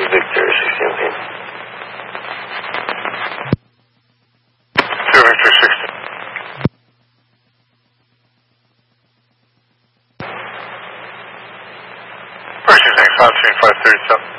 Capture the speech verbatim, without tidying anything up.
Victor sixteen team. two Victor sixteen. Pershing, thanks, on scene five thirty-seven.